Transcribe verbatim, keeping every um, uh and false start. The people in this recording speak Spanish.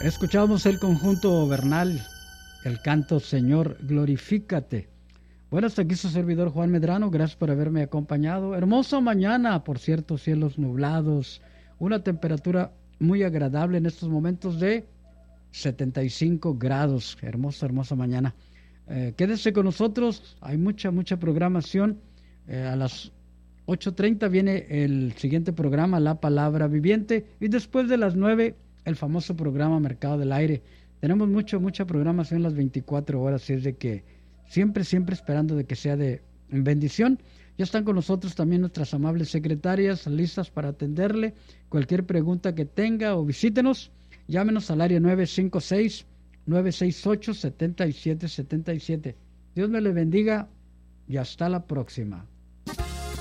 Escuchamos el conjunto Bernal, el canto Señor, glorifícate. Bueno, hasta aquí su servidor Juan Medrano, gracias por haberme acompañado. Hermosa mañana, por cierto, cielos nublados, una temperatura muy agradable en estos momentos de setenta y cinco grados. Hermosa, hermosa mañana. Eh, quédese con nosotros, hay mucha, mucha programación. Eh, a las ocho treinta viene el siguiente programa, La Palabra Viviente, y después de las nueve, el famoso programa Mercado del Aire. Tenemos mucho, mucha programación las veinticuatro horas, y es de que siempre, siempre esperando de que sea de bendición. Ya están con nosotros también nuestras amables secretarias listas para atenderle. Cualquier pregunta que tenga o visítenos, llámenos al área nueve cinco seis, nueve seis ocho, siete siete siete siete. Dios me le bendiga y hasta la próxima.